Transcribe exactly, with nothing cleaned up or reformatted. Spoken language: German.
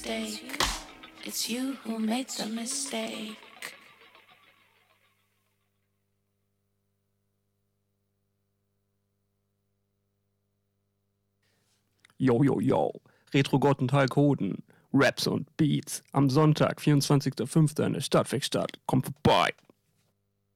mistake. It's you who made the mistake. Yo, yo, yo. Retro-Gott und Hulk Hoden. Raps und Beats. Am Sonntag, vierundzwanzigster fünfter in der Stadtwerkstatt. Kommt vorbei.